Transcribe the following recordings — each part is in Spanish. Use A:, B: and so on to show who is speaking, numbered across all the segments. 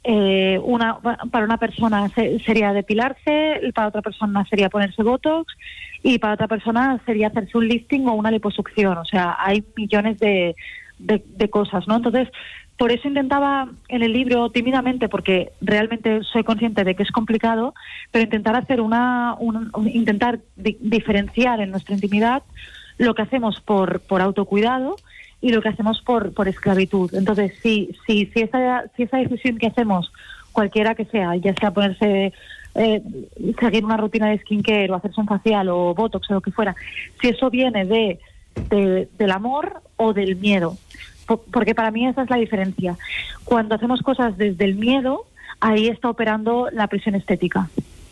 A: para una persona sería depilarse, para otra persona sería ponerse Botox y para otra persona sería hacerse un lifting o una liposucción. O sea, hay millones de cosas, ¿no? Entonces, por eso intentaba en el libro, tímidamente, porque realmente soy consciente de que es complicado, pero intentar hacer intentar diferenciar en nuestra intimidad lo que hacemos por autocuidado y lo que hacemos por esclavitud. Entonces, si esa decisión que hacemos, cualquiera que sea, ya sea ponerse, seguir una rutina de skincare o hacerse un facial o botox o lo que fuera, si eso viene del amor o del miedo. Porque para mí esa es la diferencia. Cuando hacemos cosas desde el miedo, ahí está operando la presión estética.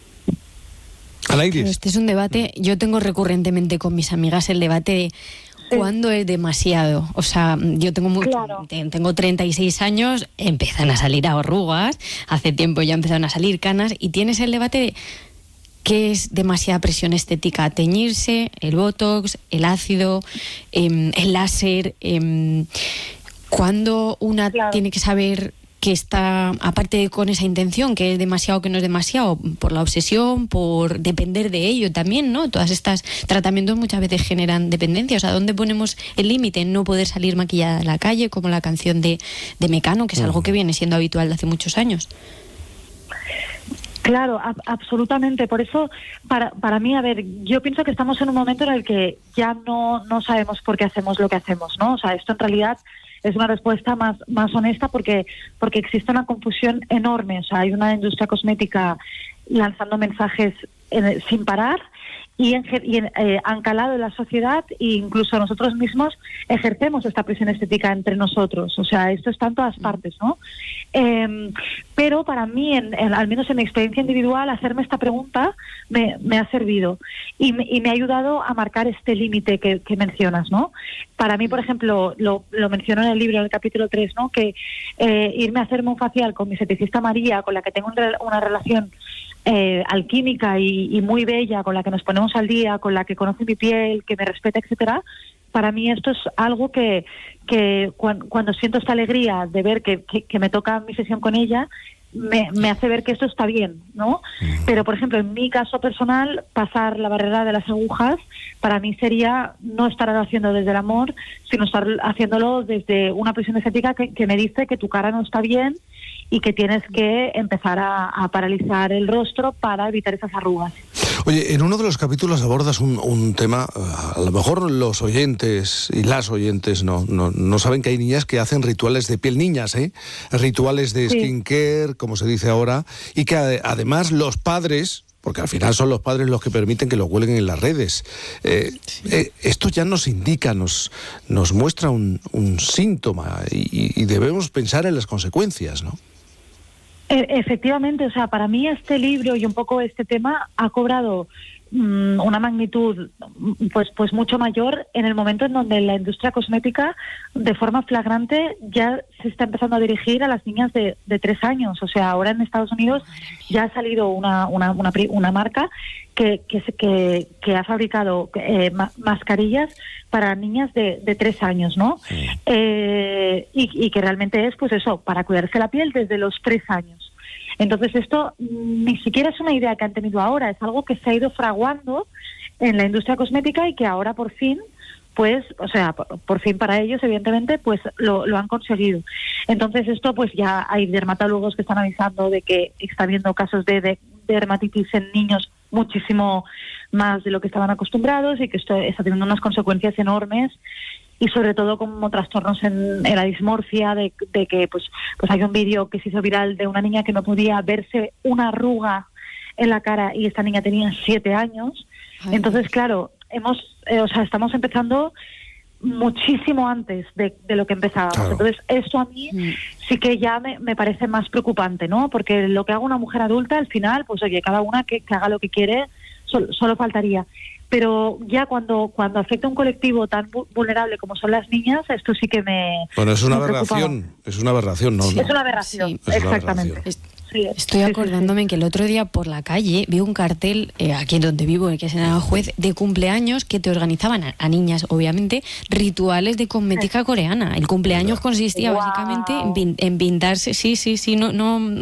B: Este es un debate, yo tengo recurrentemente con mis amigas el debate de cuándo es demasiado. O sea, yo tengo 36 años, empiezan a salir arrugas, hace tiempo ya empezaron a salir canas, y tienes el debate de qué es demasiada presión estética: teñirse, el botox, el ácido, el láser. Cuando una tiene que saber que está, aparte de con esa intención, que es demasiado, que no es demasiado, por la obsesión, por depender de ello también, ¿no? Todas estas tratamientos muchas veces generan dependencia. O sea, ¿dónde ponemos el límite en no poder salir maquillada a la calle, como la canción de Mecano, que es algo que viene siendo habitual de hace muchos años?
A: Claro, absolutamente. Por eso, para mí, a ver, yo pienso que estamos en un momento en el que ya no sabemos por qué hacemos lo que hacemos, ¿no? O sea, esto en realidad es una respuesta más honesta porque existe una confusión enorme. O sea, hay una industria cosmética lanzando mensajes sin parar y han calado en la sociedad, e incluso nosotros mismos ejercemos esta presión estética entre nosotros. O sea, esto está en todas partes, ¿no? Pero para mí, al menos en mi experiencia individual, hacerme esta pregunta me ha servido y me ha ayudado a marcar este límite que mencionas, ¿no? Para mí, por ejemplo, lo menciono en el libro, en el capítulo 3, ¿no? Que irme a hacerme un facial con mi esteticista María, con la que tengo una relación alquímica y muy bella, con la que nos ponemos al día, con la que conoce mi piel, que me respeta, etcétera. Para mí esto es algo que cuando siento esta alegría de ver que me toca mi sesión con ella, me hace ver que esto está bien, ¿no? Pero, por ejemplo, en mi caso personal, pasar la barrera de las agujas para mí sería no estar haciendo desde el amor, sino estar haciéndolo desde una presión estética que me dice que tu cara no está bien y que tienes que empezar a paralizar el rostro para evitar esas arrugas.
C: Oye, en uno de los capítulos abordas un tema, a lo mejor los oyentes y las oyentes no saben que hay niñas que hacen rituales de piel, niñas, rituales de skincare, como se dice ahora, y que además los padres, porque al final son los padres los que permiten que lo cuelguen en las redes. Esto ya nos indica, nos muestra un síntoma y debemos pensar en las consecuencias, ¿no?
A: Efectivamente, o sea, para mí este libro y un poco este tema ha cobrado una magnitud pues mucho mayor en el momento en donde la industria cosmética de forma flagrante ya se está empezando a dirigir a las niñas de 3 años. O sea, ahora en Estados Unidos ya ha salido una marca que ha fabricado mascarillas para niñas de 3 años, ¿no? Sí. Y que realmente es, pues eso, para cuidarse la piel desde los 3 años. Entonces esto ni siquiera es una idea que han tenido ahora, es algo que se ha ido fraguando en la industria cosmética y que ahora por fin, pues, o sea, por fin para ellos, evidentemente, pues lo han conseguido. Entonces esto, pues ya hay dermatólogos que están avisando de que está habiendo casos de dermatitis en niños muchísimo más de lo que estaban acostumbrados y que esto está teniendo unas consecuencias enormes y sobre todo como trastornos en la dismorfia, de que pues hay un vídeo que se hizo viral de una niña que no podía verse una arruga en la cara y esta niña tenía 7 años. Ay. Entonces, claro, estamos empezando muchísimo antes de lo que empezábamos. Claro. Entonces, esto a mí sí que ya me parece más preocupante, ¿no? Porque lo que haga una mujer adulta, al final, pues oye, cada una que haga lo que quiere, solo faltaría. Pero ya cuando afecta a un colectivo tan vulnerable como son las niñas, esto sí que me...
C: Bueno, es una aberración, ¿no?
A: Sí. Es una aberración, sí. Exactamente.
B: Estoy acordándome que el otro día por la calle vi un cartel, aquí donde vivo, que es en Aranjuez, de cumpleaños que te organizaban a niñas, obviamente, rituales de cosmética coreana. El cumpleaños consistía básicamente en pintarse, no